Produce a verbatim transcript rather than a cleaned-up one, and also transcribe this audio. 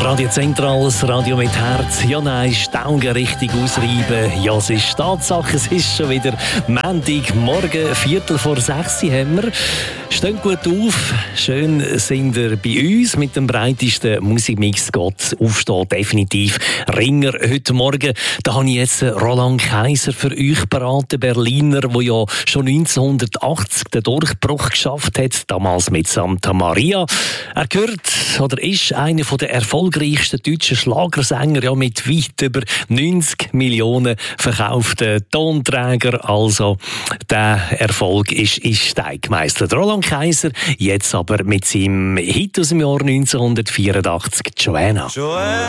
Radio Zentral, das Radio mit Herz. Ja, nein, Staugen richtig ausreiben. Ja, es ist Tatsache, es ist schon wieder Montag, morgen, Viertel vor sechs haben wir. Steht gut auf, schön sind ihr bei uns. Mit dem breitesten Musikmix geht aufstehen, definitiv Ringer heute Morgen. Da habe ich jetzt Roland Kaiser für euch beraten, Berliner, der ja schon neunzehnhundertachtzig den Durchbruch geschafft hat, damals mit Santa Maria. Er gehört oder ist einer der erfolgreichsten deutschen Schlagersänger, ja, mit weit über neunzig Millionen verkauften Tonträger. Also der Erfolg ist in Stein gemeistert. Roland Kaiser, jetzt aber mit seinem Hit aus dem Jahr neunzehnhundertvierundachtzig, Joanna. Joanna,